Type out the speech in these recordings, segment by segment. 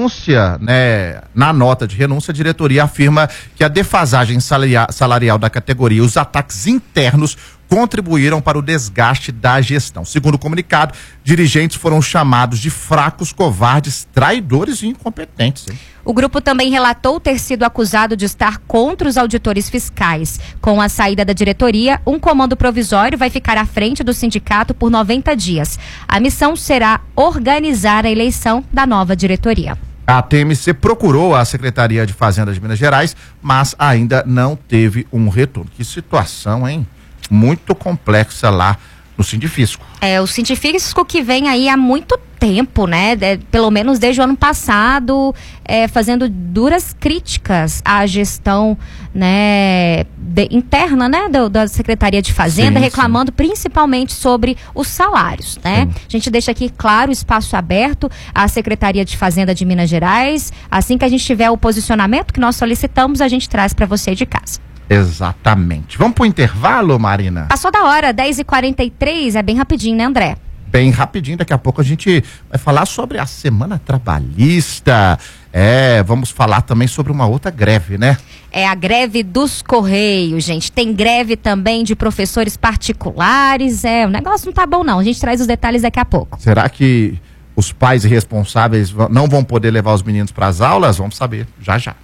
renúncia, né? Na nota de renúncia, a diretoria afirma que a defasagem salarial da categoria e os ataques internos contribuíram para o desgaste da gestão. Segundo o comunicado, dirigentes foram chamados de fracos, covardes, traidores e incompetentes. Hein? O grupo também relatou ter sido acusado de estar contra os auditores fiscais. Com a saída da diretoria, um comando provisório vai ficar à frente do sindicato por 90 dias. A missão será organizar a eleição da nova diretoria. A TMC procurou a Secretaria de Fazenda de Minas Gerais, mas ainda não teve um retorno. Que situação, hein? Muito complexa lá no Sindifisco. O Sindifisco que vem aí há muito tempo, né? Pelo menos desde o ano passado, fazendo duras críticas à gestão, né, interna, né, da Secretaria de Fazenda, sim, reclamando principalmente sobre os salários, né? Sim. A gente deixa aqui, claro, o espaço aberto à Secretaria de Fazenda de Minas Gerais. Assim que a gente tiver o posicionamento que nós solicitamos, a gente traz para você de casa. Exatamente. Vamos pro intervalo, Marina? Passou da hora, 10h43, é bem rapidinho, né, André? Bem rapidinho, daqui a pouco a gente vai falar sobre a Semana Trabalhista. Vamos falar também sobre uma outra greve, né? É a greve dos Correios, gente. Tem greve também de professores particulares. O negócio não tá bom, não. A gente traz os detalhes daqui a pouco. Será que os pais irresponsáveis não vão poder levar os meninos para as aulas? Vamos saber já já.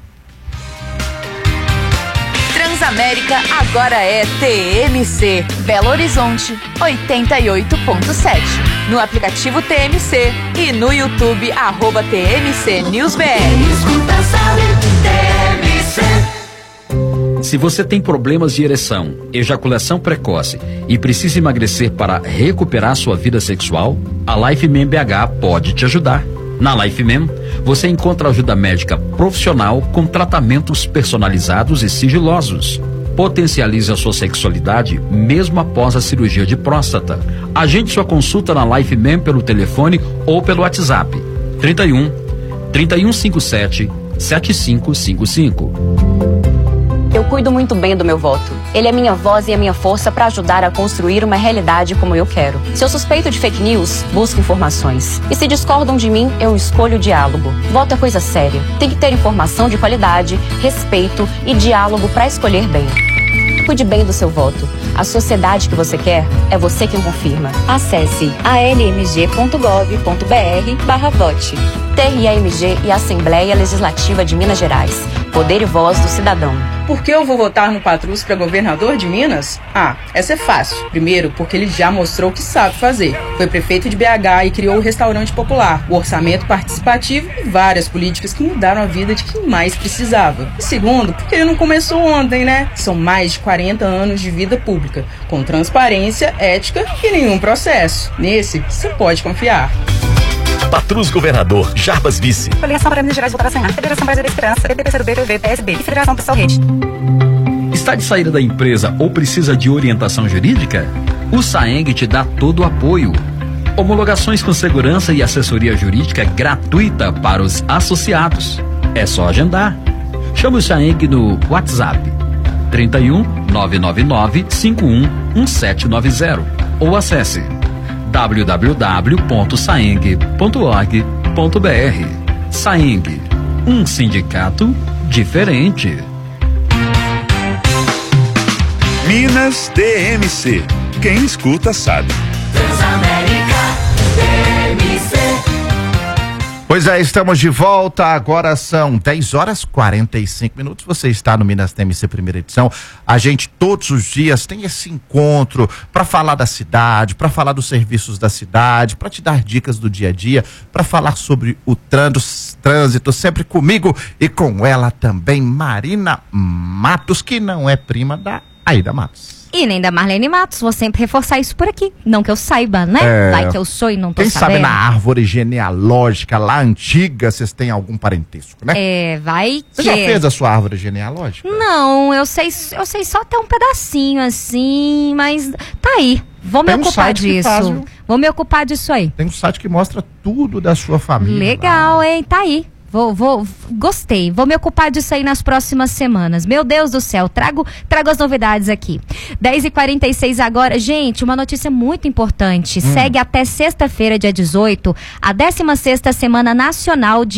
Transamérica agora é TMC, Belo Horizonte 88.7, no aplicativo TMC e no YouTube @TMC News BR. Se você tem problemas de ereção, ejaculação precoce e precisa emagrecer para recuperar sua vida sexual, a LifeMem BH pode te ajudar. Na LifeMem, você encontra ajuda médica profissional com tratamentos personalizados e sigilosos. Potencialize a sua sexualidade mesmo após a cirurgia de próstata. Agende sua consulta na LifeMem pelo telefone ou pelo WhatsApp 31 3157 7555. Eu cuido muito bem do meu voto. Ele é minha voz e a minha força para ajudar a construir uma realidade como eu quero. Se eu suspeito de fake news, busco informações. E se discordam de mim, eu escolho o diálogo. Voto é coisa séria. Tem que ter informação de qualidade, respeito e diálogo para escolher bem. Cuide bem do seu voto. A sociedade que você quer é você quem confirma. Acesse almg.gov.br/vote. TRAMG e Assembleia Legislativa de Minas Gerais. Poder e voz do cidadão. Por que eu vou votar no Patrus para governador de Minas? Essa é fácil. Primeiro, porque ele já mostrou o que sabe fazer. Foi prefeito de BH e criou o restaurante popular, o orçamento participativo e várias políticas que mudaram a vida de quem mais precisava. E segundo, porque ele não começou ontem, né? São mais de 40 anos de vida pública, com transparência, ética e nenhum processo. Nesse, você pode confiar. Patrus Governador, Jarbas Vice. Coligação para Minas Gerais votar Senhar, Federação Brasileira da Esperança, PP, PCdoB, PV, PSB e Federação Pessoal Rede. Está de saída da empresa ou precisa de orientação jurídica? O SAENG te dá todo o apoio. Homologações com segurança e assessoria jurídica gratuita para os associados. É só agendar. Chame o SAENG no WhatsApp 31 999 51 1790 ou acesse www.saeng.org.br. SAENG, um sindicato diferente. Minas TMC. Quem escuta sabe. Transamérica TMC. Pois é, estamos de volta, agora são 10h45. Você está no Minas TMC primeira edição. A gente todos os dias tem esse encontro para falar da cidade, para falar dos serviços da cidade, para te dar dicas do dia a dia, para falar sobre o trânsito, sempre comigo e com ela também, Marina Matos, que não é prima da Aida Matos. E nem da Marlene Matos, vou sempre reforçar isso por aqui. Não que eu saiba, né? Vai que eu sou e não tô sabendo. Quem sabe na árvore genealógica lá antiga, vocês têm algum parentesco, né? Vai que... Você já fez a sua árvore genealógica? Não, eu sei só até um pedacinho assim, mas tá aí. Vou me ocupar disso. Vou me ocupar disso aí. Tem um site que mostra tudo da sua família. Legal, hein? Tá aí. Gostei, vou me ocupar disso aí nas próximas semanas. Meu Deus do céu, trago as novidades aqui. 10h46 agora. Gente, uma notícia muito importante. Segue até sexta-feira, dia 18, a 16ª Semana Nacional de